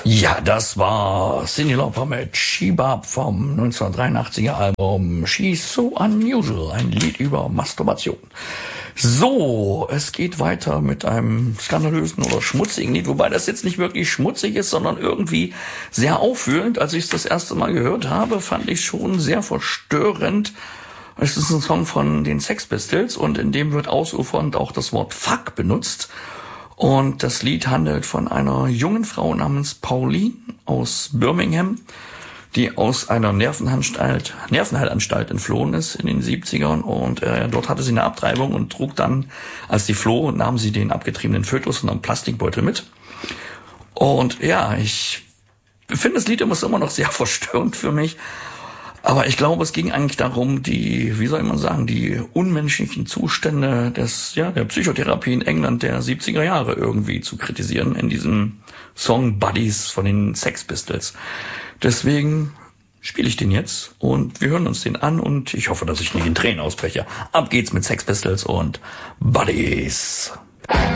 Ja, das war Cyndi Lauper mit She Bop vom 1983er Album She's So Unusual, ein Lied über Masturbation. So, es geht weiter mit einem skandalösen oder schmutzigen Lied, wobei das jetzt nicht wirklich schmutzig ist, sondern irgendwie sehr aufwühlend. Als ich es das erste Mal gehört habe, fand ich schon sehr verstörend. Es ist ein Song von den Sex Pistols und in dem wird ausufernd auch das Wort Fuck benutzt. Und das Lied handelt von einer jungen Frau namens Pauline aus Birmingham, die aus einer Nervenheilanstalt entflohen ist in den 70ern. Und dort hatte sie eine Abtreibung und trug dann, als sie floh, nahm sie den abgetriebenen Fötus in einem Plastikbeutel mit. Und ja, ich finde das Lied immer noch sehr verstörend für mich. Aber ich glaube, es ging eigentlich darum, die unmenschlichen Zustände der Psychotherapie in England der 70er Jahre irgendwie zu kritisieren in diesem Song Buddies von den Sex Pistols. Deswegen spiele ich den jetzt und wir hören uns den an und ich hoffe, dass ich nicht in Tränen ausbreche. Ab geht's mit Sex Pistols und Buddies.